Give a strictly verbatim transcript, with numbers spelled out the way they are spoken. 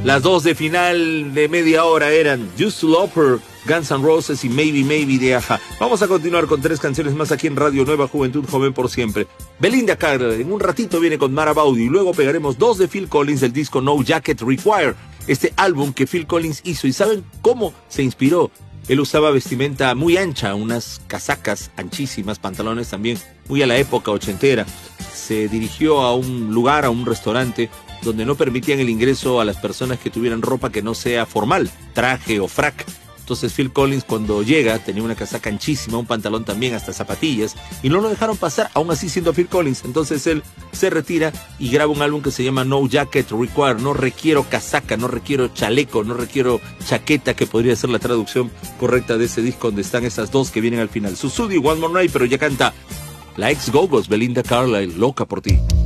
Las dos de final de media hora eran Used to Love Her, Guns N' Roses y Maybe Maybe de Aja. Vamos a continuar con tres canciones más aquí en Radio Nueva Juventud Joven por Siempre. Belinda Carlisle en un ratito viene con Mara Baudi y luego pegaremos dos de Phil Collins del disco No Jacket Required, este álbum que Phil Collins hizo. ¿Y saben cómo se inspiró? Él usaba vestimenta muy ancha, unas casacas anchísimas, pantalones también muy a la época ochentera. Se dirigió a un lugar, a un restaurante, donde no permitían el ingreso a las personas que tuvieran ropa que no sea formal, traje o frac. Entonces Phil Collins cuando llega tenía una casaca anchísima, un pantalón también, hasta zapatillas, y no lo dejaron pasar, aún así siendo Phil Collins. Entonces él se retira y graba un álbum que se llama No Jacket Required, no requiero casaca, no requiero chaleco, no requiero chaqueta, que podría ser la traducción correcta de ese disco, donde están esas dos que vienen al final. Susudi, One More Night, pero ya canta la ex Go-Go's Belinda Carlisle, Loca por ti.